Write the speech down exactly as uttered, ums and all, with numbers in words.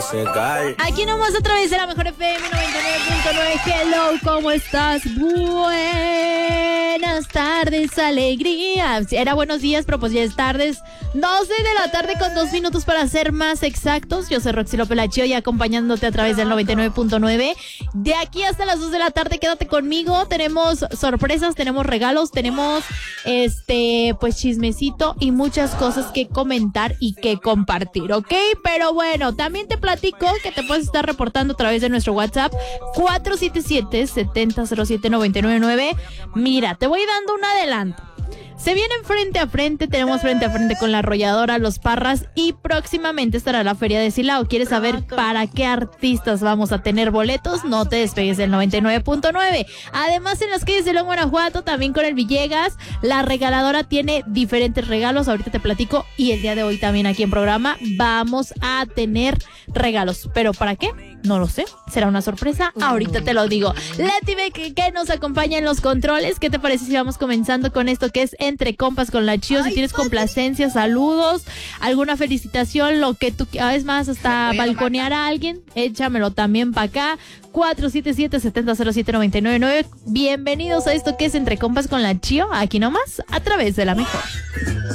secar. Aquí nomás a través de la mejor F M noventa y nueve punto nueve. Hello, ¿cómo estás? Buenas tardes, alegría. Era buenos días, pero pues ya es tardes. doce de la tarde con dos minutos para ser más exactos. Yo soy Roxy López Lachio y acompañándote a través del noventa y nueve punto nueve. De aquí hasta las dos de la tarde, quédate conmigo. Tenemos sorpresas, tenemos regalos, tenemos este, pues chismecito y muchas cosas que comentar y que compartir, ¿ok? Pero bueno, también te platico que te puedes estar reportando a través de nuestro WhatsApp cuatro siete siete, siete cero cero siete, nueve nueve nueve. Mira, te voy dando un adelanto. Se vienen frente a frente, tenemos frente a frente con la arrolladora Los Parras y próximamente estará la Feria de Silao. ¿Quieres saber para qué artistas vamos a tener boletos? No te despegues del noventa y nueve punto nueve. Además, en las calles de León, Guanajuato, también con el Villegas, la regaladora tiene diferentes regalos. Ahorita te platico y el día de hoy también aquí en programa vamos a tener regalos. ¿Pero para qué? No lo sé. ¿Será una sorpresa? Ahorita te lo digo. Leti Beck, que nos acompaña en los controles. ¿Qué te parece si vamos comenzando con esto que es Entre Compas con la Chio? Si tienes complacencias, saludos, alguna felicitación, lo que tú es más, hasta balconear a alguien, échamelo también para acá. cuatro siete siete, siete cero siete, nueve nueve nueve. Bienvenidos a esto que es Entre Compas con la Chio, aquí nomás, a través de la mejor.